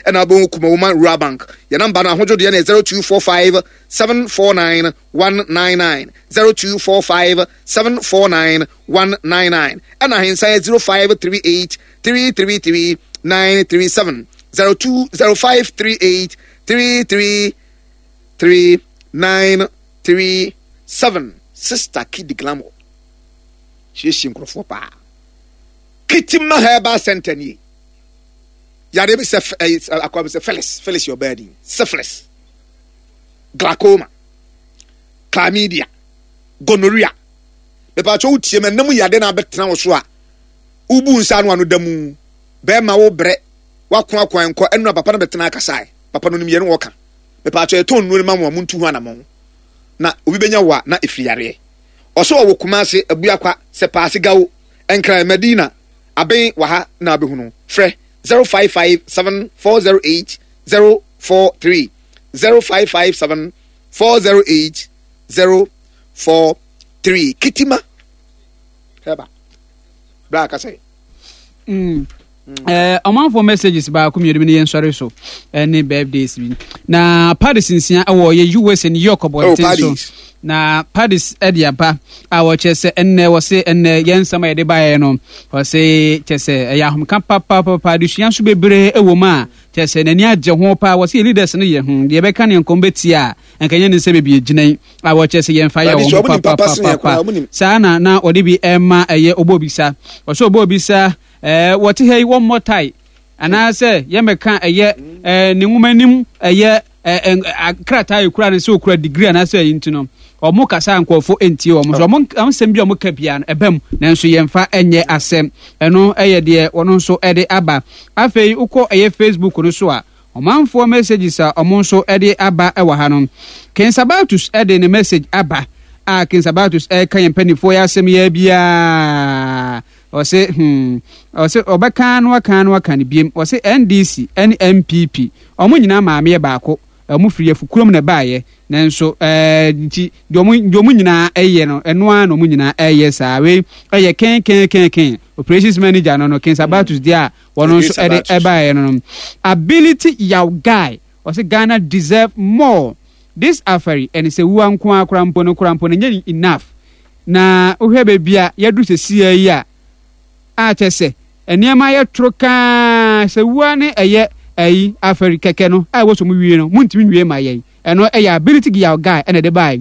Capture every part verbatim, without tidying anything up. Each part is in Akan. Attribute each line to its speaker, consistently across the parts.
Speaker 1: and Abu Kumoma Rural Bank. Your number now zero two four five seven four nine one nine nine zero two four five seven four nine one nine nine and I inside zero five three eight three three three nine three seven zero two zero five three eight three three three nine three seven. Sister Kid Glamour. She's synchro pa. Kitima Heba Centennial. Yade be se akwa se Phyllis, Phyllis your body. Syphilis. Glaucoma. Chlamydia. Gonorrhea. Me pa cho utie me nam yade na betena wo so a. Ubu nsa no anu damu. Be ma wo bre. Wakon akwan enko enu papa na betena kasai. Papa no nim ye no woka. Me pa cho eton nu ma mo muntu hu anamon. Na obi benya wa na efiyare. Oso wo Kumase abuakwa se paase gawo enkra Medina aben waha na abehunu frɛ zero five five seven four zero eight zero four three zero five five seven four zero eight zero four three Kitima heba bra ka say
Speaker 2: mm eh amount for messages ba ko mienu ne yen sɔre so any birthdays bi na Paris nsia ɛwɔ ye U S and York boy so na Paris ediaba a wo chese enne wo se enne yensam a yede bae no wo se chese ya hom kan papa papa de suan so bebre ewo ma chese nani agye ho pa wo se leaders no ye hu de be kan enkom beti a enkenye ne se bebi ginan a wo chese yen fa ya wo papa papa sana na ode bi emma eye obobisa wo se obobisa eh what hey one more time ana se ye meka eye eh ne ngumanim eye krata ekura ne se okura degree ana se yin tino omo kasa nkofo enti omo so omo amsem bi omo kabia no ebam nanso yemfa enye asem eno eye de wono nso ede aba afei uko eye Facebook no so a omanfo messages a omo nso ede aba ewa hanom Kensabatus ede ne message aba a Kensabatus e kan yempanifo ya asem ya bia o se hmm o se obeka no aka no aka ne biem o se N D C N M P P omo nyina maame baako amu firi afukurom na baaye nanso eh nti domu domu nyina eye no eno a no mu nyina eye saa we eye ken ken ken ken operations manager no no Kensabatus dia wono nso ede ebaaye no ability yaw guy o se Ghana deserve more this afari and say wu anko akrampo no krampo no nyɛ enough na ohwe bebia yadu sesia yi a a chese eniema ye troka se wu ane eye ayi afari keke no a wo so mu wie no muntimi wie ma yen eno e ya ability yaw guy ene de bai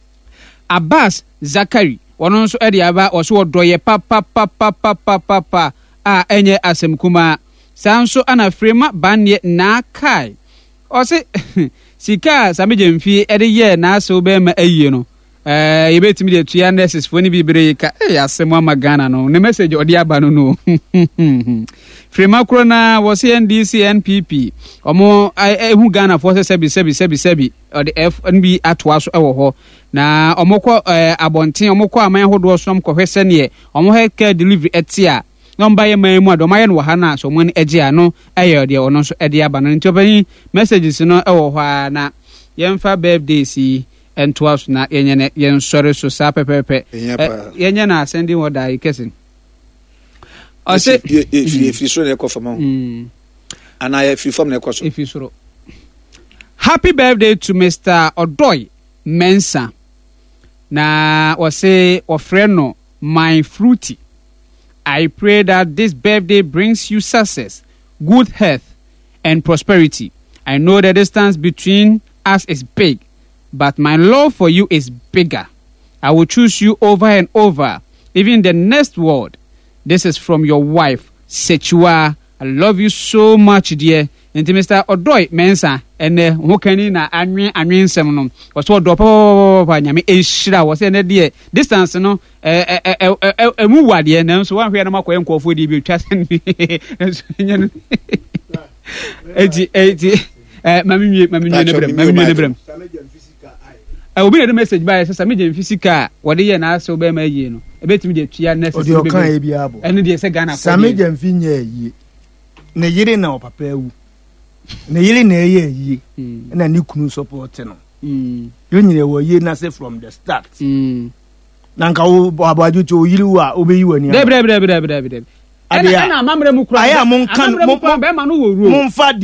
Speaker 2: Abbas Zakari wono nso e de aba o so odoye pa pa pa pa pa pa pa a enye asem kuma sanso ana frema banye na kai o se sika sameje mfi e de ye na so be ma ayi no eh yebetimi de two hundred fo ni bibire ka eh asem ama Ghana no ne message odi aba no no frema krona wo se N D C N P P omo ehu Ghana for sebi sebi sebi sebi odi F N B atwa so ewo ho na omo kɔ abonten omo kɔ aman hodo so mkɔ hwese ne omo healthcare delivery etia nomba ye man mu adoma ye no ha na so mo ne ege ano eye odi ono so ede aba no nti obani messages no ewo ho na yemfa birthdays and twelve na yenye yen sore so sa pepepe yenye na sending order ikesin o se
Speaker 1: if if you so na ekofama and I if you form na ekoso
Speaker 2: if you so happy birthday to Mister Odoy Mensa na o se o friend no my fruity. I pray that this birthday brings you success, good health and prosperity. I know the distance between us is big, but my love for you is bigger. I will choose you over and over, even the next world. This is from your wife, Sechua. I love you so much, dear. And Mister Odoy Mensa, and uh, who can in a annual annual seminum was what Dopo Yami Ishra was in a dear distance, no, a move, dear, no, so one who had a mock and call for the trusting me. eighty, eighty, Mammy, Mammy, Mammy, I will be a message by some physical, what the year so by my year. A bit immediately, and the second Sammy and Finia. Ne yiri na opapa ewu ne yiri na eye yi na ni kunu support no mm yo nyire wo yi na say from the start mm na nka wo abaju to yiri wa obeyi wani a bre bre bre bre bre bre
Speaker 1: ade ya na mamre mu kura
Speaker 2: aya mon kan mo be ma no wo ruo